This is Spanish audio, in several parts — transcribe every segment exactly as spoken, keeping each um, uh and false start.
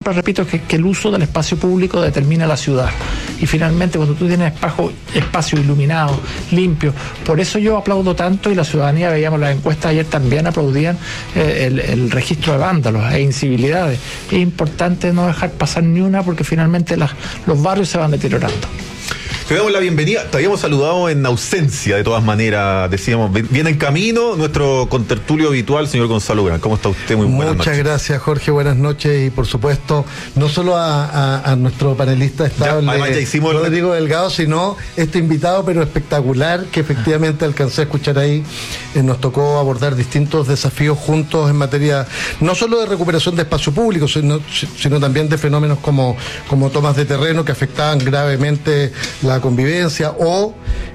siempre repito que, que el uso del espacio público determina la ciudad. Y finalmente, cuando tú tienes espacio, espacio iluminado, limpio, por eso yo aplaudo tanto, y la ciudadanía, veíamos las encuestas ayer, también aplaudían eh, el, el registro de vándalos e incivilidades. Es importante no dejar pasar ni una, porque finalmente las, los barrios se van deteriorando. Te damos la bienvenida. Te habíamos saludado en ausencia, de todas maneras. Decíamos, viene en camino nuestro contertulio habitual, señor Gonzalo Gran. ¿Cómo está usted? Muy buenas noches. Muchas gracias, Jorge. Buenas noches. Y por supuesto, no solo a, a, a nuestro panelista estable, ya, ya hicimos Rodrigo el... Delgado, sino este invitado, pero espectacular, que efectivamente alcancé a escuchar ahí. Eh, nos tocó abordar distintos desafíos juntos en materia, no solo de recuperación de espacio público, sino, sino también de fenómenos como, como tomas de terreno que afectaban gravemente la convivencia o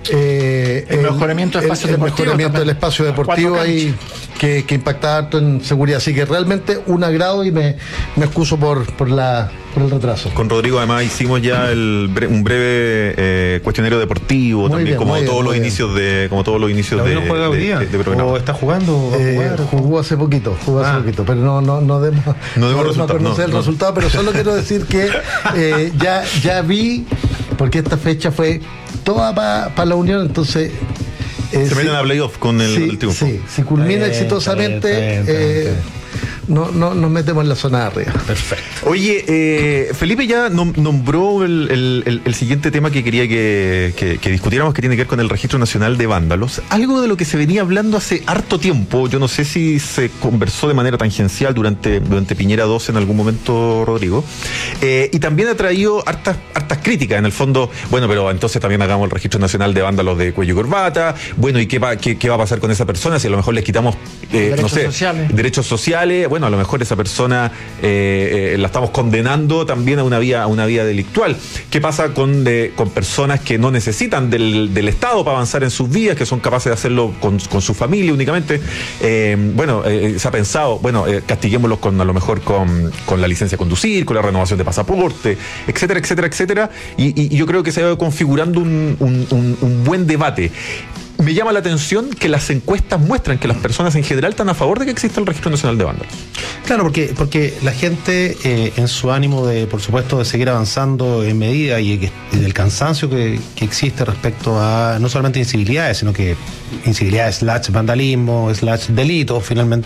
eh, el, el mejoramiento del espacio el, deportivo, el mejoramiento del espacio deportivo ahí que, que impacta harto en seguridad. Así que realmente un agrado, y me, me excuso por, por la por el retraso. Con Rodrigo además hicimos ya el bre un breve eh, cuestionario deportivo, muy también bien, como, todos bien, los inicios de, como todos los inicios de, juega hoy día? de, de, de programa. ¿O está jugando? ¿Va eh, a jugar? Jugó hace poquito, jugó ah. hace poquito, pero no no no demos no, no, no conocer no, el no. resultado, pero solo quiero decir que eh, ya ya vi, porque esta fecha fue toda para pa la Unión, entonces eh, se meten a playoff con el, sí, el triunfo. Sí, si culmina eh, exitosamente, eh, eh, no, no nos metemos en la zona de arriba. Perfecto. Oye, eh, Felipe ya nom nombró el, el, el, el siguiente tema que quería que, que, que discutiéramos, que tiene que ver con el Registro Nacional de Vándalos. Algo de lo que se venía hablando hace harto tiempo. Yo no sé si se conversó de manera tangencial durante, durante Piñera dos en algún momento, Rodrigo. Eh, y también ha traído hartas, hartas críticas. En el fondo, bueno, pero entonces también hagamos el Registro Nacional de Vándalos de cuello y corbata. Bueno, ¿y qué va, qué, qué va a pasar con esa persona si a lo mejor les quitamos eh, derechos no sé, sociales. derechos sociales? Bueno, a lo mejor esa persona eh, eh, la estamos condenando también a una vía, a una vía delictual. ¿Qué pasa con, de, con personas que no necesitan del, del Estado para avanzar en sus vidas, que son capaces de hacerlo con, con su familia únicamente? Eh, bueno, eh, se ha pensado, bueno, eh, castiguémoslos con, a lo mejor con, con la licencia de conducir, con la renovación de pasaporte, etcétera, etcétera, etcétera. Y, y, y yo creo que se va configurando un, un, un, un buen debate. Me llama la atención que las encuestas muestran que las personas en general están a favor de que exista el Registro Nacional de Vándalos. Claro, porque, porque la gente, eh, en su ánimo de, por supuesto, de seguir avanzando en medida y, y del cansancio que, que existe respecto a no solamente incivilidades, sino que incivilidades slash vandalismo, slash delitos, finalmente,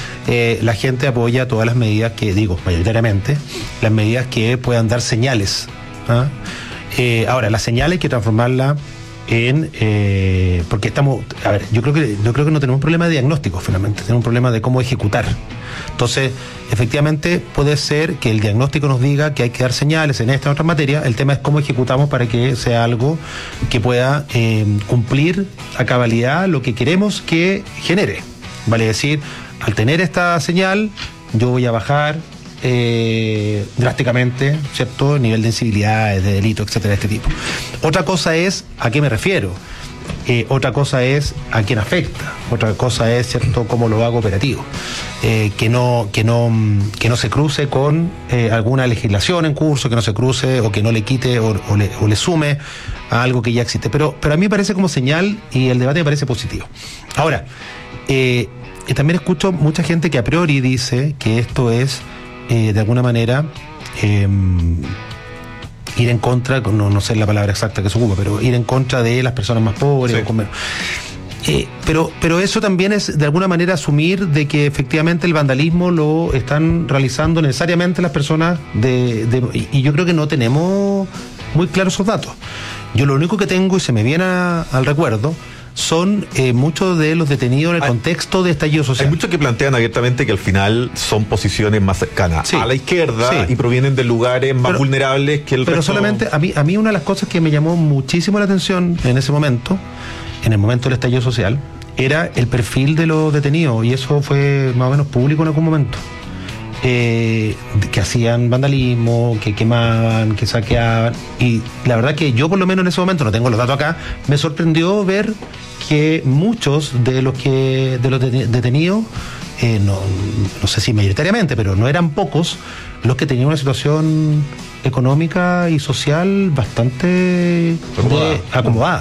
eh, la gente apoya todas las medidas que, digo, mayoritariamente, las medidas que puedan dar señales. ¿Ah? Eh, ahora, las señales hay que transformarla en eh, porque estamos, a ver, yo creo que yo creo que no tenemos un problema de diagnóstico finalmente, tenemos un problema de cómo ejecutar. Entonces, efectivamente puede ser que el diagnóstico nos diga que hay que dar señales en esta otra materia, el tema es cómo ejecutamos para que sea algo que pueda eh, cumplir a cabalidad lo que queremos que genere. Vale decir, al tener esta señal, yo voy a bajar Eh, drásticamente, ¿cierto? El nivel de incivilidades, de delitos, etcétera, de este tipo. Otra cosa es a qué me refiero. Eh, otra cosa es a quién afecta. Otra cosa es, ¿cierto?, cómo lo hago operativo. Eh, que no, que no, que no se cruce con eh, alguna legislación en curso, que no se cruce o que no le quite o, o, le, o le sume a algo que ya existe. Pero, pero a mí me parece como señal y el debate me parece positivo. Ahora, eh, también escucho mucha gente que a priori dice que esto es Eh, de alguna manera eh, ir en contra, no, no sé la palabra exacta que se ocupa, pero ir en contra de las personas más pobres. Sí. O con menos. Eh, pero, pero eso también es de alguna manera asumir de que efectivamente el vandalismo lo están realizando necesariamente las personas de, de y, y yo creo que no tenemos muy claros esos datos. Yo lo único que tengo y se me viene a, al recuerdo son eh, muchos de los detenidos en el hay, contexto de estallido social. Hay muchos que plantean abiertamente que al final son posiciones más cercanas sí, a la izquierda sí. y provienen de lugares más pero, vulnerables que el pero resto. Pero solamente, a mí, a mí una de las cosas que me llamó muchísimo la atención en ese momento, en el momento del estallido social, era el perfil de los detenidos, y eso fue más o menos público en algún momento. Eh, que hacían vandalismo, que quemaban, que saqueaban, y la verdad que yo por lo menos en ese momento, no tengo los datos acá, me sorprendió ver que muchos de los que de los detenidos, eh, no, no sé si mayoritariamente, pero no eran pocos los que tenían una situación económica y social bastante acomodada, de, acomodada.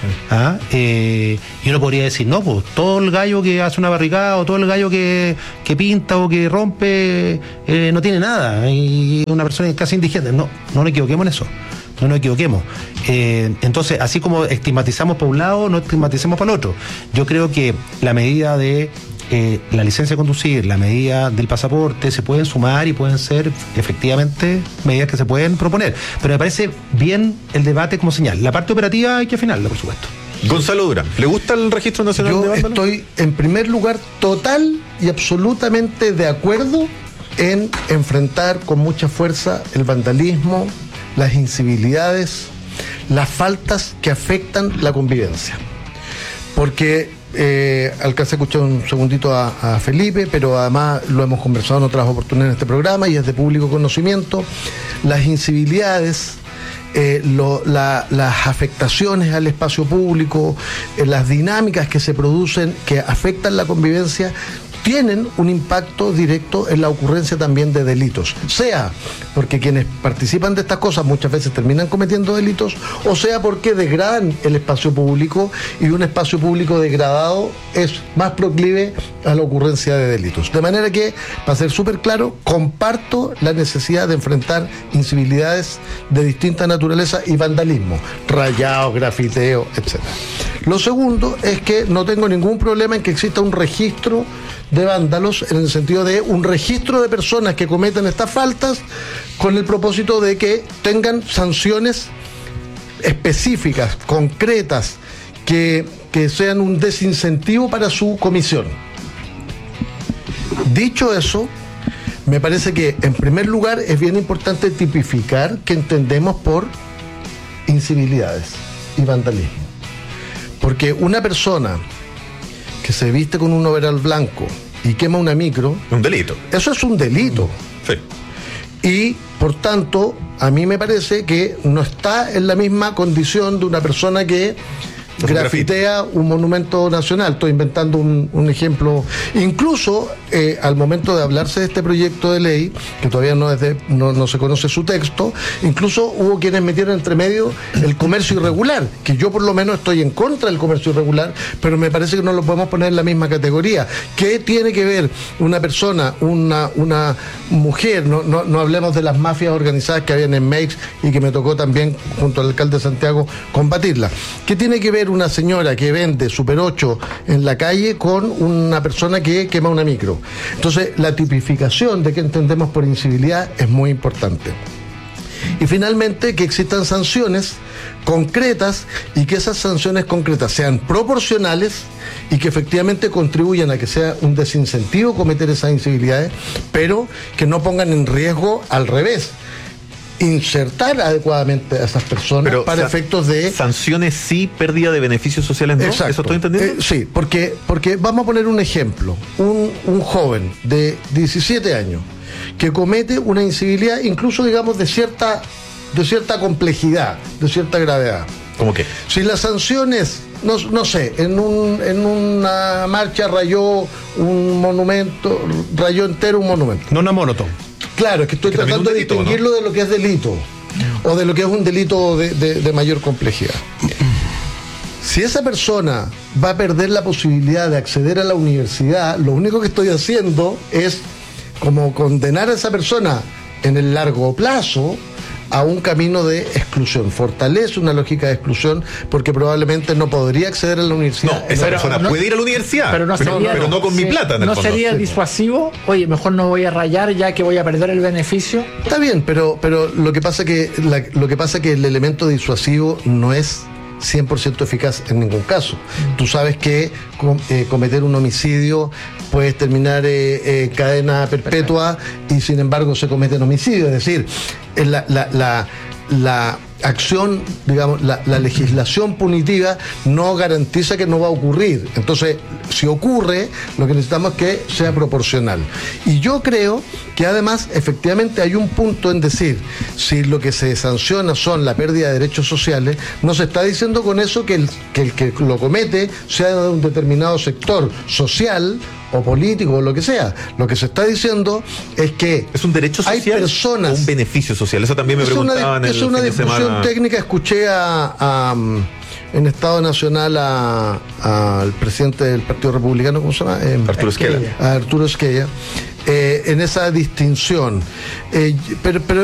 ¿Ah? Eh, y uno podría decir, no, pues todo el gallo que hace una barricada o todo el gallo que, que pinta o que rompe eh, no tiene nada, y una persona casi indigente. No, no nos equivoquemos en eso. No nos equivoquemos. Eh, entonces, así como estigmatizamos para un lado, no estigmaticemos para el otro. Yo creo que la medida de eh, la licencia de conducir, la medida del pasaporte, se pueden sumar y pueden ser efectivamente medidas que se pueden proponer. Pero me parece bien el debate como señal. La parte operativa hay que afinarla, por supuesto. Gonzalo Durán, ¿le gusta el Registro Nacional Yo de Vándalos? estoy, en primer lugar, total y absolutamente de acuerdo en enfrentar con mucha fuerza el vandalismo, las incivilidades, las faltas que afectan la convivencia. Porque eh, alcancé a escuchar un segundito a, a Felipe, pero además lo hemos conversado en otras oportunidades en este programa y es de público conocimiento. Las incivilidades, eh, lo, la, las afectaciones al espacio público, eh, las dinámicas que se producen que afectan la convivencia, tienen un impacto directo en la ocurrencia también de delitos, sea porque quienes participan de estas cosas muchas veces terminan cometiendo delitos, o sea porque degradan el espacio público, y un espacio público degradado es más proclive a la ocurrencia de delitos. De manera que, para ser súper claro, comparto la necesidad de enfrentar incivilidades de distinta naturaleza y vandalismo, rayados, grafiteo, etcétera. Lo segundo es que no tengo ningún problema en que exista un registro de vándalos, en el sentido de un registro de personas que cometen estas faltas, con el propósito de que tengan sanciones específicas, concretas, que, que sean un desincentivo para su comisión. Dicho eso, me parece que en primer lugar es bien importante tipificar qué entendemos por incivilidades y vandalismo. Porque una persona que se viste con un overol blanco y quema una micro, Un delito. eso es un delito. Sí. Y, por tanto, a mí me parece que no está en la misma condición de una persona que Un grafitea un monumento nacional. Estoy inventando un, un ejemplo. Incluso eh, al momento de hablarse de este proyecto de ley, que todavía no, es de, no, no se conoce su texto, incluso hubo quienes metieron entre medio el comercio irregular, que yo por lo menos estoy en contra del comercio irregular, pero me parece que no lo podemos poner en la misma categoría. ¿Qué tiene que ver una persona, una, una mujer? No, no, no hablemos de las mafias organizadas que habían en Meix y que me tocó también, junto al alcalde de Santiago, combatirla. ¿Qué tiene que ver una señora que vende Super ocho en la calle con una persona que quema una micro? Entonces, la tipificación de qué entendemos por incivilidad es muy importante. Y finalmente, que existan sanciones concretas, y que esas sanciones concretas sean proporcionales y que efectivamente contribuyan a que sea un desincentivo cometer esas incivilidades, pero que no pongan en riesgo, al revés, insertar adecuadamente a esas personas. Pero para efectos de sanciones sí, pérdida de beneficios sociales no. Exacto. ¿Eso estoy entendiendo? Eh, sí, porque, porque vamos a poner un ejemplo. Un, un joven de diecisiete años que comete una incivilidad, incluso digamos de cierta, de cierta complejidad, de cierta gravedad. ¿Cómo qué? Si la sanción es, no, no sé, en, un, en una marcha rayó un monumento, rayó entero un monumento. No una monotón. Claro, es que estoy que tratando de delito, distinguirlo, ¿no?, de lo que es delito o de lo que es un delito de, de, de mayor complejidad. Si esa persona va a perder la posibilidad de acceder a la universidad, lo único que estoy haciendo es como condenar a esa persona en el largo plazo a un camino de exclusión. Fortalece una lógica de exclusión, porque probablemente no podría acceder a la universidad. No, esa Pero persona no- puede ir a la universidad, pero no, sería, pero no con mi sí, plata en el ¿No fondo. sería Sí, disuasivo? Oye, mejor no voy a rayar ya que voy a perder el beneficio. Está bien, pero, pero lo que pasa que la- lo que pasa que el elemento disuasivo no es cien por ciento eficaz en ningún caso. Tú sabes que com- eh, cometer un homicidio puedes terminar eh, eh, cadena perpetua, y sin embargo se comete un homicidio. Es decir, eh, la, la, la, la acción, digamos, la, la legislación punitiva no garantiza que no va a ocurrir. Entonces, si ocurre, lo que necesitamos es que sea proporcional. Y yo creo que además, efectivamente, hay un punto en decir, si lo que se sanciona son la pérdida de derechos sociales, no se está diciendo con eso que el que, el que lo comete sea de un determinado sector social o político o lo que sea. Lo que se está diciendo es que ¿Es un derecho hay social personas, o un beneficio social? Eso también me es una, preguntaban es el una fin de discusión semana. técnica. Escuché a, a, en Estado Nacional a- al presidente del Partido Republicano, ¿cómo se llama? Eh, Arturo Esquela. a Arturo Esquella, eh, en esa distinción. Eh, pero, pero